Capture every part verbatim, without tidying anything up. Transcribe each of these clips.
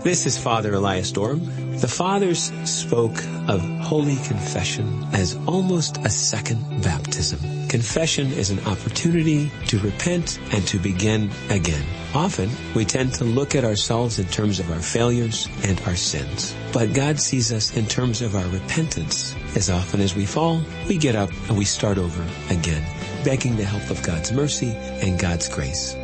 This is Father Elias Dorm. The Fathers spoke of Holy Confession as almost a second baptism. Confession is an opportunity to repent and to begin again. Often, we tend to look at ourselves in terms of our failures and our sins. But God sees us in terms of our repentance. As often as we fall, we get up and we start over again, begging the help of God's mercy and God's grace.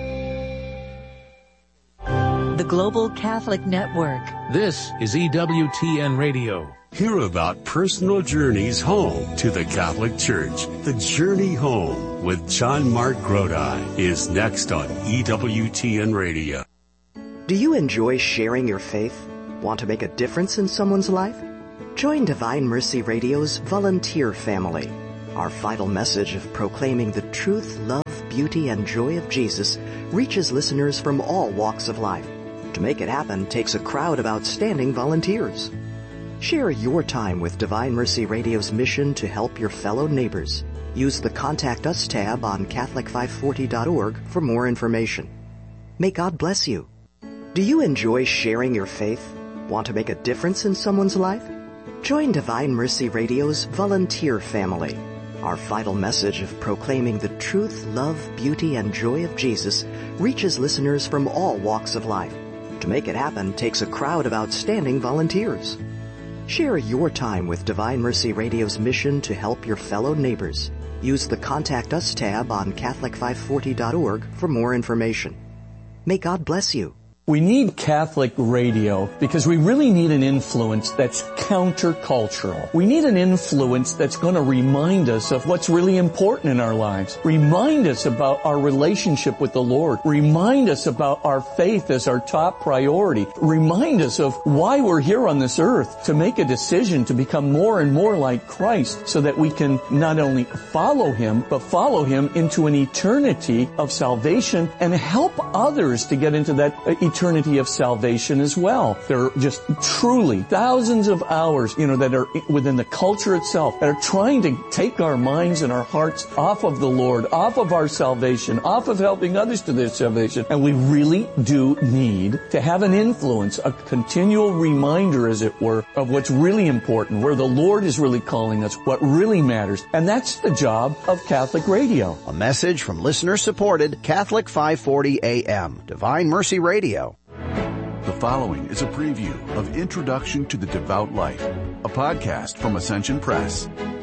The Global Catholic Network. This is E W T N Radio. Hear about personal journeys home to the Catholic Church. The Journey Home with John Mark Grodi is next on E W T N Radio. Do you enjoy sharing your faith? Want to make a difference in someone's life? Join Divine Mercy Radio's volunteer family. Our vital message of proclaiming the truth, love, beauty, and joy of Jesus reaches listeners from all walks of life. To make it happen takes a crowd of outstanding volunteers. Share your time with Divine Mercy Radio's mission to help your fellow neighbors. Use the Contact Us tab on Catholic five forty dot org for more information. May God bless you. Do you enjoy sharing your faith? Want to make a difference in someone's life? Join Divine Mercy Radio's volunteer family. Our vital message of proclaiming the truth, love, beauty, and joy of Jesus reaches listeners from all walks of life. To make it happen takes a crowd of outstanding volunteers. Share your time with Divine Mercy Radio's mission to help your fellow neighbors. Use the Contact Us tab on Catholic five forty dot org for more information. May God bless you. We need Catholic radio because we really need an influence that's countercultural. We need an influence that's going to remind us of what's really important in our lives. Remind us about our relationship with the Lord. Remind us about our faith as our top priority. Remind us of why we're here on this earth, to make a decision to become more and more like Christ so that we can not only follow Him, but follow Him into an eternity of salvation and help others to get into that eternity eternity of salvation as well. There are just truly thousands of hours, you know, that are within the culture itself that are trying to take our minds and our hearts off of the Lord, off of our salvation, off of helping others to their salvation. And we really do need to have an influence, a continual reminder, as it were, of what's really important, where the Lord is really calling us, what really matters. And that's the job of Catholic radio. A message from listener-supported Catholic five forty A M, Divine Mercy Radio. The following is a preview of Introduction to the Devout Life, a podcast from Ascension Press.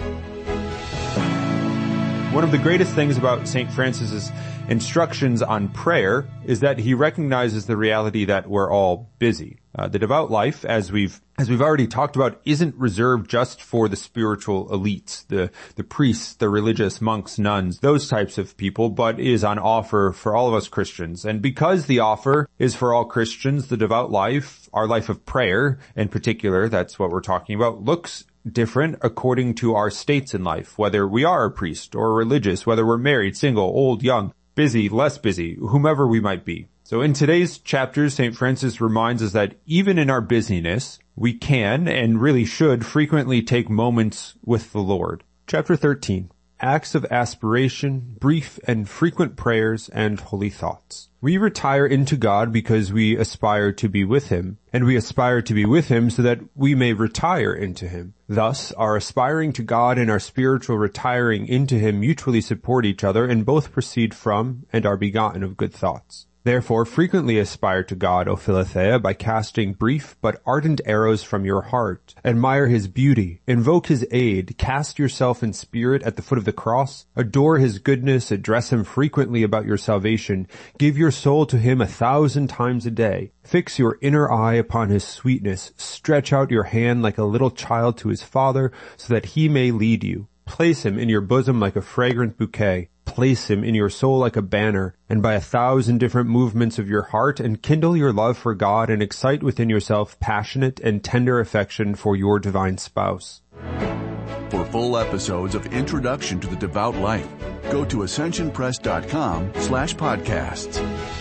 One of the greatest things about Saint Francis's instructions on prayer is that he recognizes the reality that we're all busy. Uh, the devout life, as we've as we've already talked about, isn't reserved just for the spiritual elites, the the priests, the religious monks, nuns, those types of people, but is on offer for all of us Christians. And because the offer is for all Christians, the devout life, our life of prayer in particular, that's what we're talking about, looks different according to our states in life, whether we are a priest or religious, whether we're married, single, old, young, busy, less busy, whomever we might be. So in today's chapters, Saint Francis reminds us that even in our busyness, we can and really should frequently take moments with the Lord. Chapter thirteen, Acts of Aspiration, Brief and Frequent Prayers and Holy Thoughts. We retire into God because we aspire to be with Him, and we aspire to be with Him so that we may retire into Him. Thus, our aspiring to God and our spiritual retiring into Him mutually support each other and both proceed from and are begotten of good thoughts. Therefore, frequently aspire to God, O Philothea, by casting brief but ardent arrows from your heart. Admire His beauty, invoke His aid, cast yourself in spirit at the foot of the cross, adore His goodness, address Him frequently about your salvation, give your soul to Him a thousand times a day. Fix your inner eye upon His sweetness, stretch out your hand like a little child to His Father, so that He may lead you. Place Him in your bosom like a fragrant bouquet. Place Him in your soul like a banner, and by a thousand different movements of your heart enkindle your love for God and excite within yourself passionate and tender affection for your divine spouse. For full episodes of Introduction to the Devout Life, go to ascensionpress.com slash podcasts.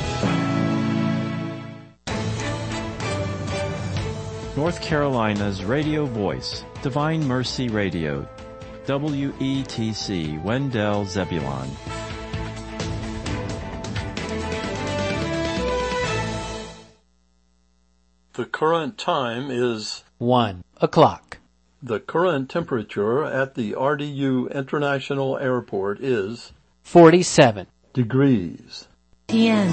North Carolina's radio voice, Divine Mercy Radio. W E T C, Wendell Zebulon. The current time is one o'clock. The current temperature at the R D U International Airport is forty-seven degrees. P M.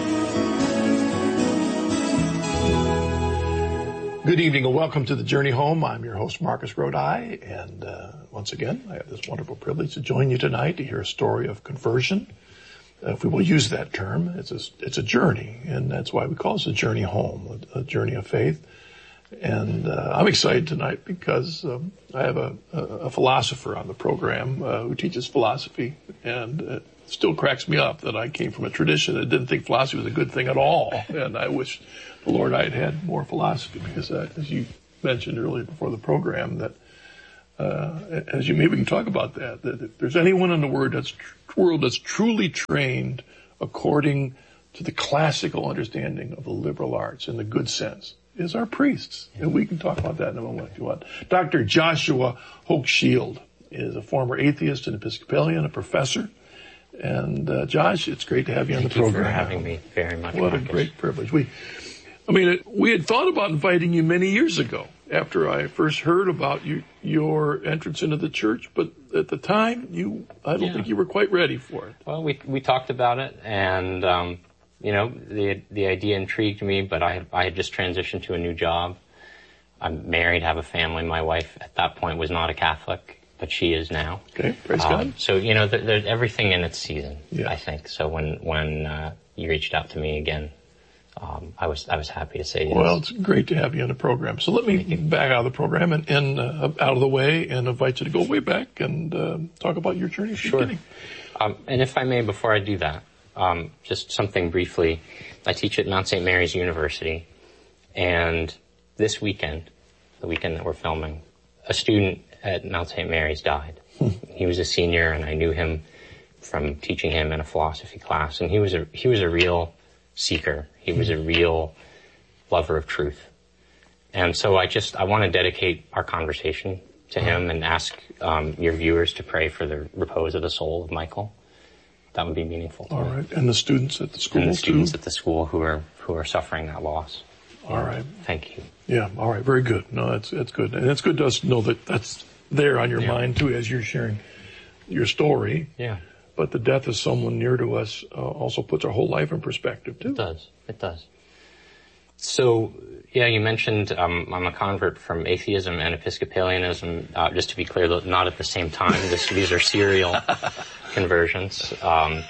Good evening and welcome to The Journey Home. I'm your host, Marcus Grodi, and uh, once again, I have this wonderful privilege to join you tonight to hear a story of conversion. Uh, if we will use that term, it's a, it's a journey, and that's why we call this a journey home, a, a journey of faith. And uh, I'm excited tonight because um, I have a, a, a philosopher on the program uh, who teaches philosophy, and it still cracks me up that I came from a tradition that didn't think philosophy was a good thing at all, and I wish the Lord I had had more philosophy, because uh, as you mentioned earlier before the program, that uh, as you maybe we can talk about that, that if there's anyone in the world that's, world that's truly trained according to the classical understanding of the liberal arts in the good sense, is our priests. And we can talk about that in a moment if you want. Doctor Joshua Hochschild is a former atheist and Episcopalian, a professor. And uh, Josh, it's great to have you on the program. Thank you for having me very much. What Marcus. a great privilege. We, I mean, it, we had thought about inviting you many years ago after I first heard about you, your entrance into the church, but at the time, you, I don't yeah. think you were quite ready for it. Well, we we talked about it, and um, you know, the the idea intrigued me, but I I had just transitioned to a new job. I'm married, have a family. My wife at that point was not a Catholic, but she is now. Okay, praise um, God. So, you know, there, there's everything in its season, yeah. I think. So when, when, uh, you reached out to me again, um, I was, I was happy to say yes. Well, it's great to have you on the program. So let me back out of the program and, and uh, out of the way and invite you to go way back and, uh, talk about your journey from the beginning. Um, and if I may, before I do that, um, just something briefly. I teach at Mount Saint Mary's University, and this weekend, the weekend that we're filming, a student at Mount Saint Mary's died. He was a senior, and I knew him from teaching him in a philosophy class, and he was a he was a real seeker. He was a real lover of truth. And so I just I want to dedicate our conversation to him and ask um, your viewers to pray for the repose of the soul of Michael. That would be meaningful to All me. right, and the students at the school and the students too? at the school who are who are suffering that loss. All right. Thank you. Yeah, all right, very good. No, that's that's good. And it's good to us know that that's there on your Yeah. mind too as you're sharing your story. Yeah. But the death of someone near to us uh, also puts our whole life in perspective too. It does. It does. So, yeah, you mentioned um, I'm a convert from atheism and Episcopalianism. Uh, just to be clear, not at the same time. This, these are serial conversions. Um,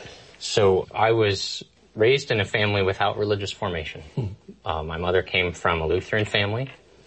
so I was raised in a family without religious formation. Uh, my mother came from a Lutheran family,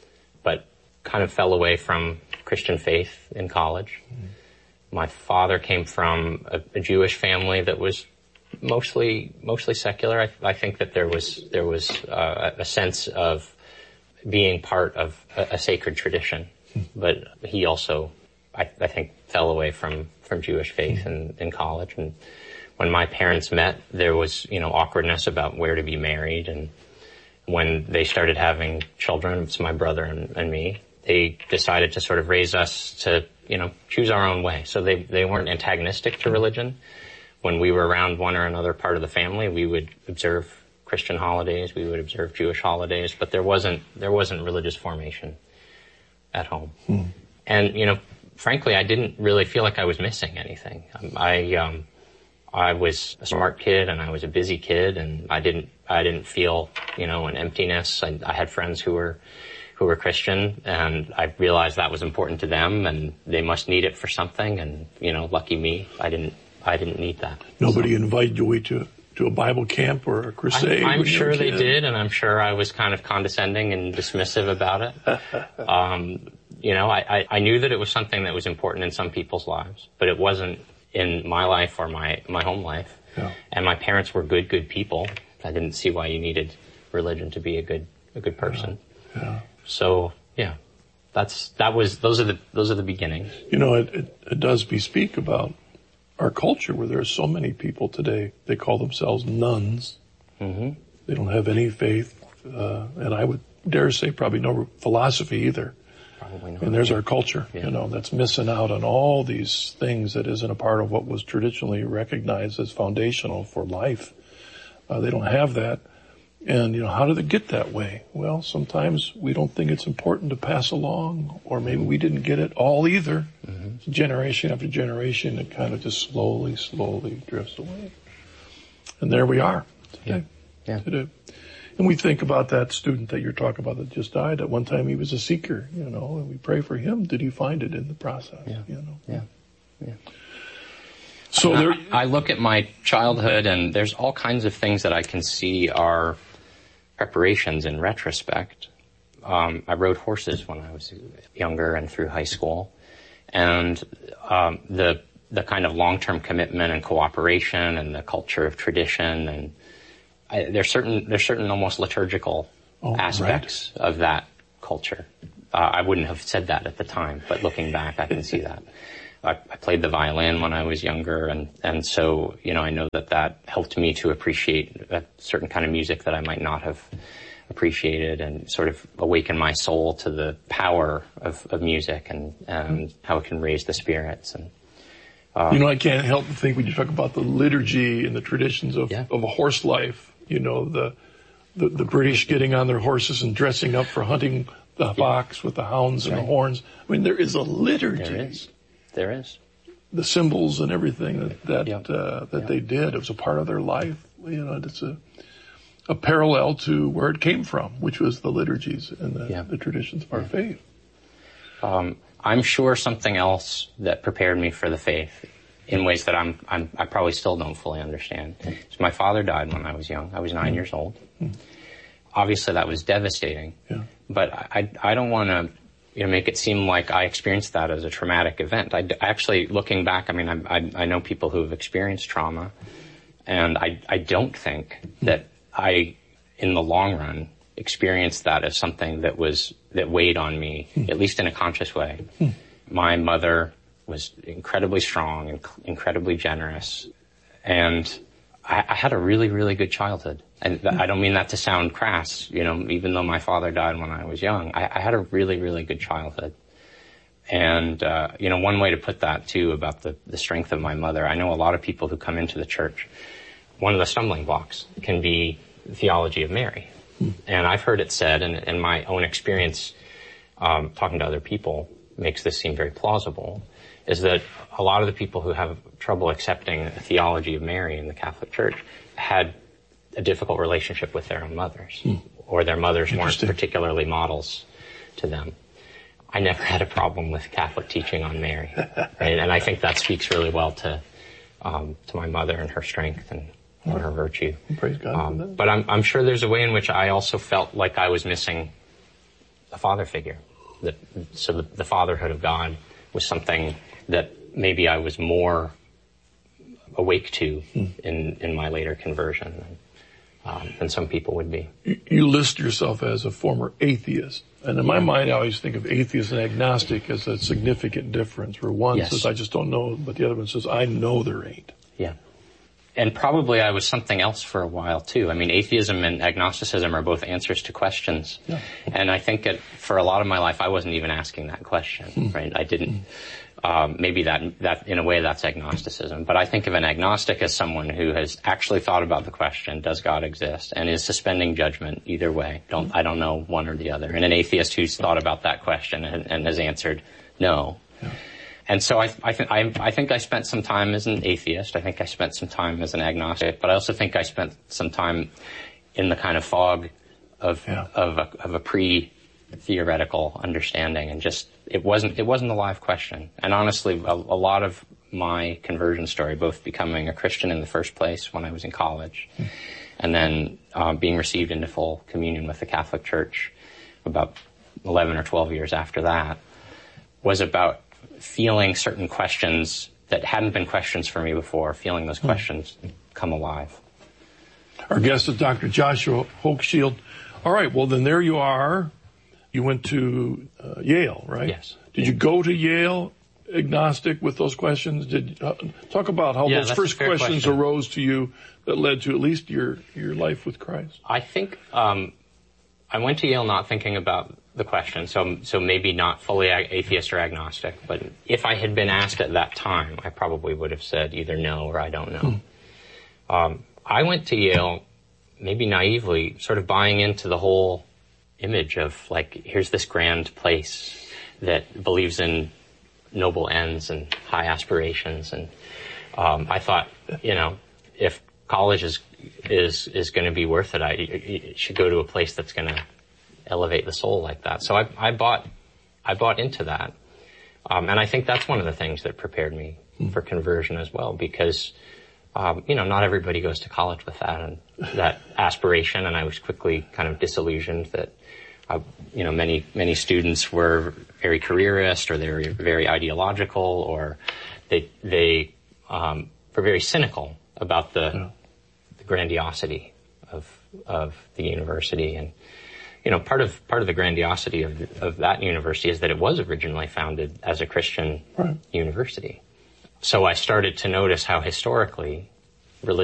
but kind of fell away from Christian faith in college. Mm. My father came from a, a Jewish family that was mostly mostly secular. I, I think that there was there was uh, a sense of being part of a, a sacred tradition, mm. but he also, I, I think, fell away from from Jewish faith mm. in, in college. And when my parents met, there was, you know, awkwardness about where to be married. And when they started having children, it's my brother and, and me, they decided to sort of raise us to, you know, choose our own way. So they, they weren't antagonistic to religion. When we were around one or another part of the family, we would observe Christian holidays, we would observe Jewish holidays, but there wasn't, there wasn't religious formation at home. Hmm. And, you know, frankly, I didn't really feel like I was missing anything. I, um, I was a smart kid and I was a busy kid, and I didn't, I didn't feel, you know, an emptiness. I, I had friends who were, who were Christian, and I realized that was important to them and they must need it for something. And, you know, lucky me, I didn't, I didn't need that. Nobody so. invited you away to, to a Bible camp or a crusade? I'm, I'm sure they did, and I'm sure I was kind of condescending and dismissive about it. um, you know, I, I, I knew that it was something that was important in some people's lives, but it wasn't in my life or my, my home life. Yeah. And my parents were good, good people. I didn't see why you needed religion to be a good, a good person. Yeah. Yeah. So, yeah, that's, that was, those are the, those are the beginnings. You know, it, it, it does bespeak about our culture where there are so many people today, they call themselves nuns. Mm-hmm. They don't have any faith, uh, and I would dare say probably no philosophy either. Probably not. And there's our culture, yeah. you know, that's missing out on all these things that isn't a part of what was traditionally recognized as foundational for life. Uh, they don't have that. And, you know, how did it get that way? Well, sometimes we don't think it's important to pass along, or maybe we didn't get it all either. Mm-hmm. Generation after generation, it kind of just slowly, slowly drifts away. And there we are today. Yeah. Yeah. Today. And we think about that student that you're talking about that just died. At one time he was a seeker, you know, and we pray for him. Did he find it in the process? Yeah. You know? Yeah. Yeah. So there, I, I look at my childhood, and there's all kinds of things that I can see are preparations in retrospect. Um, I rode horses when I was younger and through high school, and um, the the kind of long-term commitment and cooperation and the culture of tradition, and I, there's certain there's certain almost liturgical oh, aspects right. of that culture. Uh, I wouldn't have said that at the time, but looking back, I can see that. I, I played the violin when I was younger, and, and so, you know, I know that that helped me to appreciate a certain kind of music that I might not have appreciated, and sort of awaken my soul to the power of, of music and um, how it can raise the spirits. And uh, you know, I can't help but think when you talk about the liturgy and the traditions of, yeah. of a horse life, you know, the, the the British getting on their horses and dressing up for hunting the yeah. fox with the hounds and right. the horns. I mean, there is a liturgy. There is. There is. The symbols and everything that that, yep. uh, that yep. they did. It was a part of their life. You know, it's a a parallel to where it came from, which was the liturgies and the, yep. the traditions of our yep. faith. Um, I'm sure something else that prepared me for the faith in ways that I'm, I'm I probably still don't fully understand. So my father died when I was young. I was nine mm. years old. Mm. Obviously, that was devastating. Yeah. But I I don't want to. You know, make it seem like I experienced that as a traumatic event. I actually, looking back, I mean, I, I, I know people who have experienced trauma, and I, I don't think that I, in the long run, experienced that as something that was, that weighed on me, at least in a conscious way. My mother was incredibly strong and incredibly generous, and I, I had a really, really good childhood. And th- I don't mean that to sound crass, you know, even though my father died when I was young, I, I had a really, really good childhood. And, uh, you know, one way to put that, too, about the, the strength of my mother, I know a lot of people who come into the church, one of the stumbling blocks can be the theology of Mary. Hmm. And I've heard it said, and in my own experience, um, talking to other people, makes this seem very plausible, is that a lot of the people who have trouble accepting the theology of Mary in the Catholic Church had a difficult relationship with their own mothers, hmm. or their mothers weren't particularly models to them. I never had a problem with Catholic teaching on Mary, right? And I think that speaks really well to um, to my mother and her strength and, and her virtue. Praise God um, for that. But I'm, I'm sure there's a way in which I also felt like I was missing a father figure. That so the, the fatherhood of God was something that maybe I was more awake to hmm. in in my later conversion. Um, than some people would be. You list yourself as a former atheist. And in my mind, I always think of atheist and agnostic as a significant difference, where one yes. says, I just don't know, but the other one says, I know there ain't. Yeah. And probably I was something else for a while, too. I mean, atheism and agnosticism are both answers to questions. Yeah. And I think it, for a lot of my life, I wasn't even asking that question, hmm. right? I didn't... Um, maybe that, that, in a way, that's agnosticism. But I think of an agnostic as someone who has actually thought about the question, does God exist? And is suspending judgment either way. Don't, I don't know one or the other. And an atheist who's thought about that question and, and has answered no. Yeah. And so I, I, th- I, I think I spent some time as an atheist. I think I spent some time as an agnostic. But I also think I spent some time in the kind of fog of, yeah. of a, of a pre-theoretical understanding, and just, It wasn't, it wasn't a live question. And honestly, a, a lot of my conversion story, both becoming a Christian in the first place when I was in college, mm. and then um, being received into full communion with the Catholic Church about eleven or twelve years after that, was about feeling certain questions that hadn't been questions for me before, feeling those mm. questions come alive. Our guest is Doctor Joshua Hochschild. All right, well then there you are. You went to uh, Yale, right? Yes. Did you go to Yale agnostic with those questions? Did uh, talk about how yeah, those first questions question. arose to you that led to at least your, your life with Christ? I think um, I went to Yale not thinking about the question, so so maybe not fully atheist or agnostic. But if I had been asked at that time, I probably would have said either no or I don't know. Hmm. Um, I went to Yale maybe naively, sort of buying into the whole image of, like, here's this grand place that believes in noble ends and high aspirations. And um, I thought, you know, if college is is is going to be worth it, I you should go to a place that's going to elevate the soul like that. So I, I bought I bought into that, um, and I think that's one of the things that prepared me mm. for conversion as well, because um, you know, not everybody goes to college with that and that aspiration, and I was quickly kind of disillusioned that uh, you know many many students were very careerist, or they were very ideological, or they they um, were very cynical about the, yeah. the grandiosity of of the university. And you know, part of part of the grandiosity of of that university is that it was originally founded as a Christian right. university. So I started to notice how historically religion